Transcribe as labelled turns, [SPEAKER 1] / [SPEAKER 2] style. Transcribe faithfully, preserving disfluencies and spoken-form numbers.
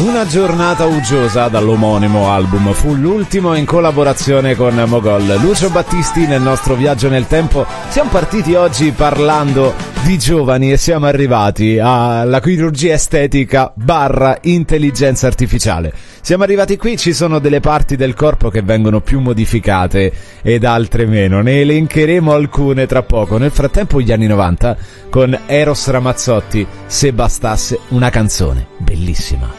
[SPEAKER 1] Una giornata uggiosa dall'omonimo album fu l'ultimo in collaborazione con Mogol. Lucio Battisti nel nostro viaggio nel tempo. Siamo partiti oggi parlando di giovani e siamo arrivati alla chirurgia estetica barra intelligenza artificiale. Siamo arrivati qui, ci sono delle parti del corpo che vengono più modificate ed altre meno. Ne elencheremo alcune tra poco. Nel frattempo gli anni novanta con Eros Ramazzotti, Se bastasse una canzone. Bellissima.